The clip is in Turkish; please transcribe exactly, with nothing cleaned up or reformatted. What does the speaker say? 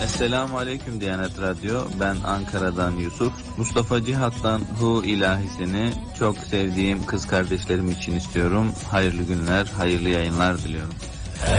Esselamu Aleyküm Diyanet Radyo. Ben Ankara'dan Yusuf. Mustafa Cihat'tan Hu ilahisini çok sevdiğim kız kardeşlerim için istiyorum. Hayırlı günler, hayırlı yayınlar diliyorum.